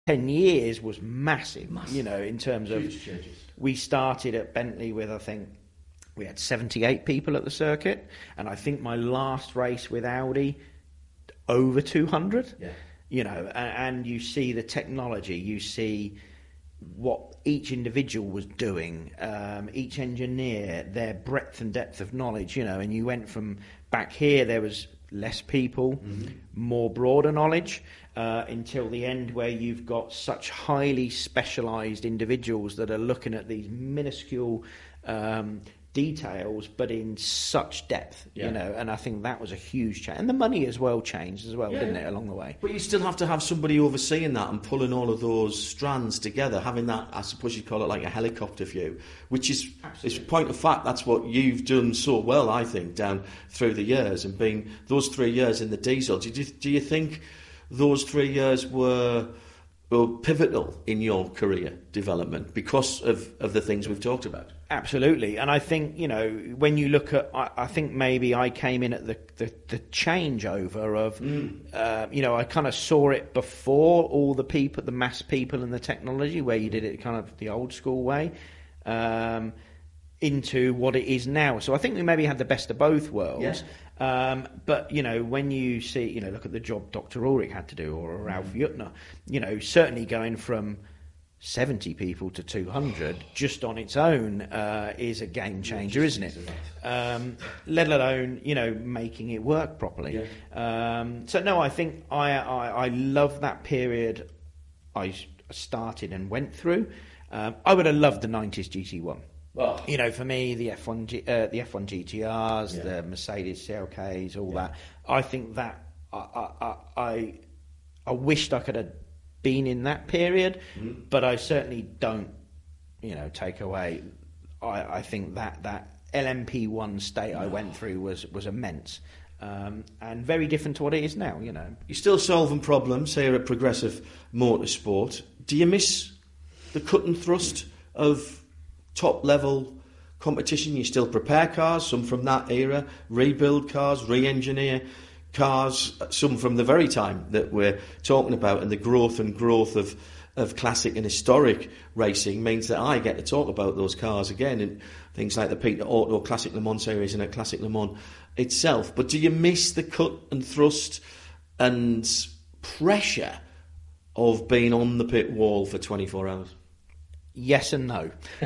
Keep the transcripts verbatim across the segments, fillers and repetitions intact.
ten years was massive, massive. You know, in terms of... Huge changes. We started at Bentley with, I think, we had seventy-eight people at the circuit, and I think my last race with Audi, over two hundred. Yeah. You know, and, and you see the technology, you see what each individual was doing, um, each engineer, their breadth and depth of knowledge, you know, and you went from back here, there was less people, mm-hmm. more broader knowledge, uh, until the end where you've got such highly specialised individuals that are looking at these minuscule um, details, but in such depth, yeah. you know, and I think that was a huge change. And the money as well changed as well, yeah, didn't yeah. it, along the way? But you still have to have somebody overseeing that and pulling all of those strands together, having that, I suppose you'd call it like a helicopter view, which is, is point of fact, that's what you've done so well, I think, down through the years, and being those three years in the diesel. Do you, do you think those three years were... were pivotal in your career development because of, of the things we've talked about? Absolutely. And I think, you know, when you look at, I, I think maybe I came in at the, the, the changeover of, mm. uh, you know, I kind of saw it before all the people, the mass people and the technology, where you did it kind of the old school way, um, into what it is now. So I think we maybe had the best of both worlds. Yeah. Um, but, you know, when you see, you know, look at the job Doctor Ulrich had to do, or Ralf mm. Juttner, you know, certainly going from seventy people to two hundred just on its own uh, is a game changer, isn't it? Um, let alone, you know, making it work properly. Yeah. Um, so, no, I think I, I, I love that period I started and went through. Um, I would have loved the nineties G T one. Well, you know, for me, the F one, G, uh, the F one G T Rs, yeah. the Mercedes C L Ks, all yeah. that. I think that I, I, I, I wished I could have been in that period, mm. but I certainly don't, you know, take away. I, I think that that L M P one state no. I went through was was immense, um, and very different to what it is now. You know, you're still solving problems here at Progressive Motorsport. Do you miss the cut and thrust of top level competition? You still prepare cars, some from that era, rebuild cars, re-engineer cars, some from the very time that we're talking about, and the growth and growth of, of classic and historic racing means that I get to talk about those cars again, and things like the Peter Auto Classic Le Mans series and a Classic Le Mans itself. But do you miss the cut and thrust and pressure of being on the pit wall for twenty-four hours? Yes and no. Um,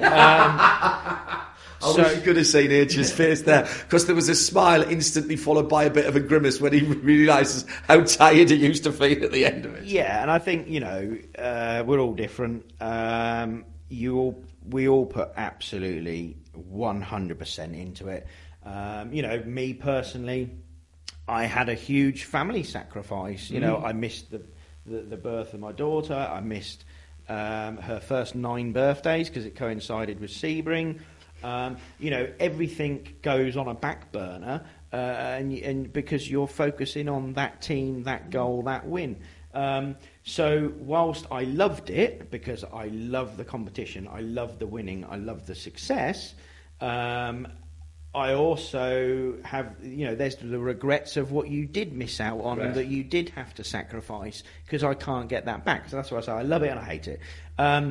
I so, wish you could have seen H's face there, because there was a smile instantly followed by a bit of a grimace when he realises how tired he used to feel at the end of it. Yeah, and I think, you know, uh, we're all different. Um, you all, we all put absolutely one hundred percent into it. Um, you know, me personally, I had a huge family sacrifice. You mm. know, I missed the, the, the birth of my daughter. I missed... Um, her first nine birthdays because it coincided with Sebring. Um, you know, everything goes on a back burner, uh, and, and because you're focusing on that team, that goal, that win. Um, so whilst I loved it, because I love the competition, I love the winning, I love the success, um, I also have, you know, there's the regrets of what you did miss out on, right. that you did have to sacrifice, because I can't get that back. So that's why I say I love it and I hate it. Um,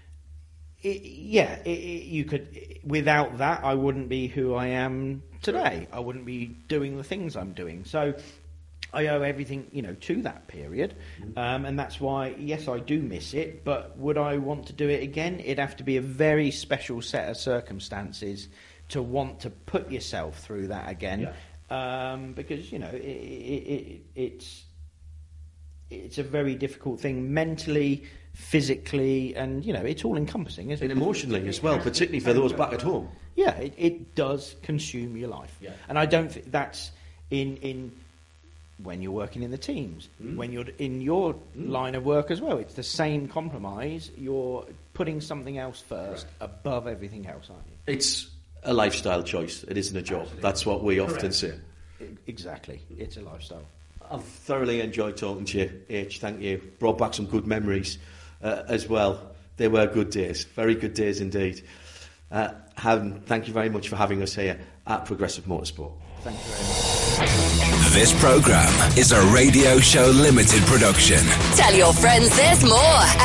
it yeah, it, it, you could, without that, I wouldn't be who I am today. I wouldn't be doing the things I'm doing. So I owe everything, you know, to that period. Um, and that's why, yes, I do miss it, but would I want to do it again? It'd have to be a very special set of circumstances to want to put yourself through that again, yeah. um, because, you know, it, it, it, it's it's a very difficult thing mentally, physically, and, you know, it's all encompassing, isn't and it? And emotionally as well, particularly for those back at home. Yeah, it, it does consume your life. Yeah. And I don't think that's in in when you're working in the teams, mm. when you're in your mm. line of work as well. It's the same compromise. You're putting something else first right. above everything else, aren't you? It's a lifestyle choice. It isn't a job. Absolutely. That's what we often Correct. say. Exactly. It's a lifestyle. I've thoroughly enjoyed talking to you, H. Thank you. Brought back some good memories uh, as well. They were good days. Very good days indeed. Uh, Howden, thank you very much for having us here at Progressive Motorsport. Thank you very much. This programme is a Radio Show Limited production. Tell your friends there's more